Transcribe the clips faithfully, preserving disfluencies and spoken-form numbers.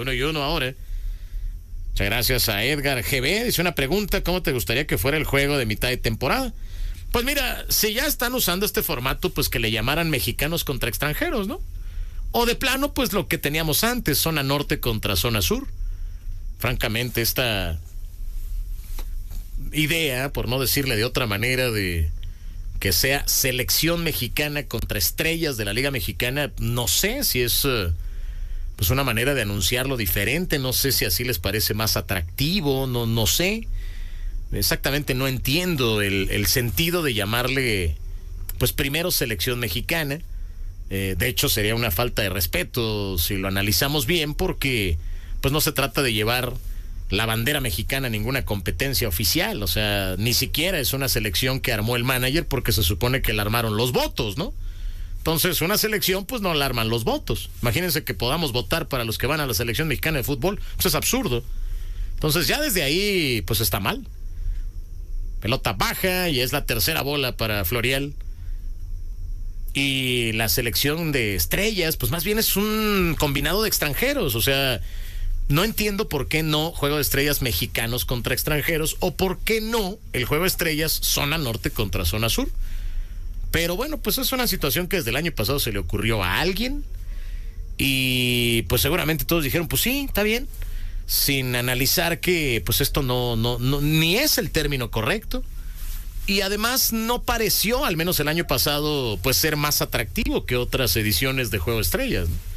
uno y uno ahora. Muchas gracias a Edgar G B. Dice una pregunta: ¿cómo te gustaría que fuera el juego de mitad de temporada? Pues mira, si ya están usando este formato, pues que le llamaran mexicanos contra extranjeros, ¿no? O de plano, pues lo que teníamos antes, zona norte contra zona sur. Francamente, esta idea, por no decirle de otra manera, de que sea selección mexicana contra estrellas de la Liga Mexicana, no sé si es uh, pues una manera de anunciarlo diferente, no sé si así les parece más atractivo, no, no sé. Exactamente no entiendo el, el sentido de llamarle, pues primero selección mexicana. Eh, de hecho sería una falta de respeto si lo analizamos bien, porque pues no se trata de llevar la bandera mexicana a ninguna competencia oficial, o sea, ni siquiera es una selección que armó el manager, porque se supone que la armaron los votos, ¿no? Entonces, una selección, pues no la arman los votos. Imagínense que podamos votar para los que van a la selección mexicana de fútbol, pues es absurdo. Entonces, ya desde ahí, pues está mal. Pelota baja y es la tercera bola para Florial. Y la selección de estrellas, pues más bien es un combinado de extranjeros, o sea, no entiendo por qué no juego de estrellas mexicanos contra extranjeros, o por qué no el juego de estrellas zona norte contra zona sur. Pero bueno, pues es una situación que desde el año pasado se le ocurrió a alguien, y pues seguramente todos dijeron, pues sí, está bien, sin analizar que pues esto no, no, no ni es el término correcto, y además no pareció, al menos el año pasado, pues ser más atractivo que otras ediciones de Juego de Estrellas, ¿no?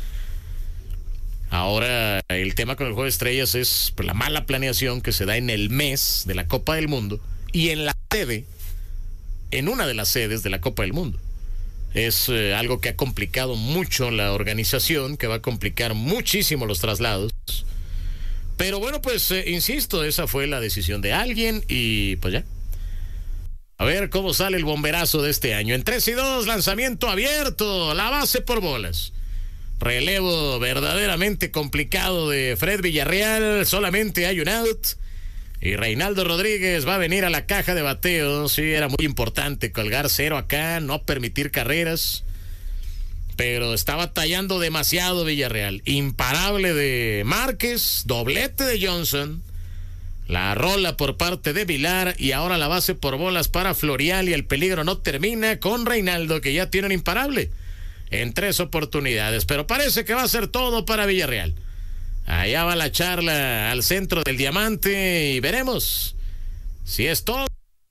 Ahora, el tema con el Juego de Estrellas es pues, la mala planeación que se da en el mes de la Copa del Mundo y en la sede, en una de las sedes de la Copa del Mundo. Es eh, algo que ha complicado mucho la organización, que va a complicar muchísimo los traslados. Pero bueno, pues, eh, insisto, esa fue la decisión de alguien y pues ya. A ver cómo sale el bomberazo de este año. En tres y dos, lanzamiento abierto, la base por bolas. Relevo verdaderamente complicado de Fred Villarreal, solamente hay un out. Y Reinaldo Rodríguez va a venir a la caja de bateo. Sí, era muy importante colgar cero acá, no permitir carreras. Pero está batallando demasiado Villarreal. Imparable de Márquez, doblete de Johnson. La rola por parte de Vilar y ahora la base por bolas para Florial, y el peligro no termina con Reinaldo, que ya tiene un imparable en tres oportunidades, pero parece que va a ser todo para Villarreal. Allá va la charla al centro del diamante y veremos si es todo,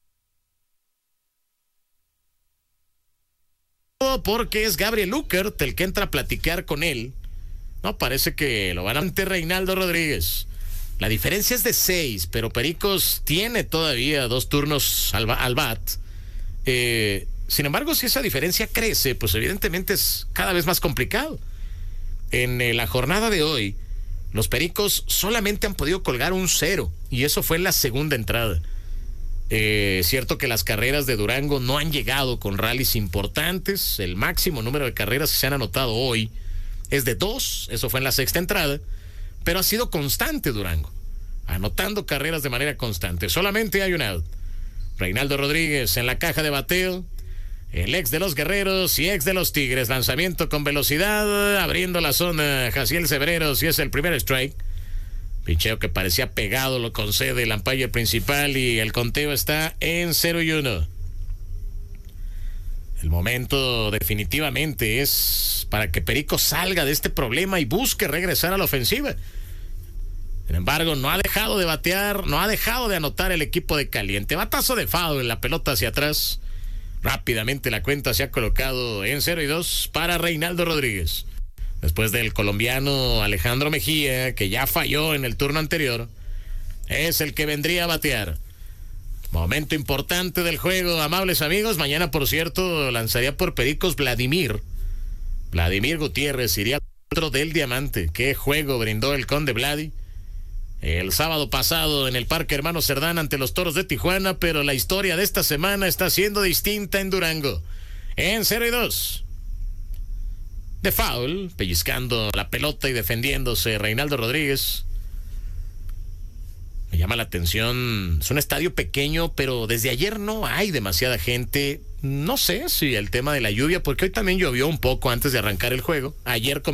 porque es Gabriel Luckert el que entra a platicar con él. No, parece que lo van a ante Reinaldo Rodríguez. La diferencia es de seis, pero Pericos tiene todavía dos turnos al, al bat. Eh... Sin embargo, si esa diferencia crece, pues evidentemente es cada vez más complicado. En eh, la jornada de hoy, los Pericos solamente han podido colgar un cero, y eso fue en la segunda entrada. Eh, es cierto que las carreras de Durango no han llegado con rallies importantes. El máximo número de carreras que se han anotado hoy es de dos, eso fue en la sexta entrada, pero ha sido constante Durango, anotando carreras de manera constante. Solamente hay un out. Reinaldo Rodríguez en la caja de bateo. El ex de los Guerreros y ex de los Tigres. Lanzamiento con velocidad, abriendo la zona Jaciel Cebreros, y es el primer strike. Picheo que parecía pegado, lo concede el umpire principal y el conteo está en cero y uno. El momento definitivamente es para que Perico salga de este problema y busque regresar a la ofensiva. Sin embargo, no ha dejado de batear, no ha dejado de anotar el equipo de Caliente. Batazo de foul en la pelota hacia atrás. Rápidamente la cuenta se ha colocado en cero y dos para Reinaldo Rodríguez. Después del colombiano Alejandro Mejía, que ya falló en el turno anterior, es el que vendría a batear. Momento importante del juego, amables amigos. Mañana, por cierto, lanzaría por Pericos Vladimir. Vladimir Gutiérrez iría al centro del diamante. Qué juego brindó el Conde Vladi el sábado pasado en el Parque Hermano Cerdán ante los Toros de Tijuana, pero la historia de esta semana está siendo distinta en Durango. En cero y dos. De foul, pellizcando la pelota y defendiéndose Reinaldo Rodríguez. Me llama la atención, es un estadio pequeño, pero desde ayer no hay demasiada gente. No sé si el tema de la lluvia, porque hoy también llovió un poco antes de arrancar el juego. Ayer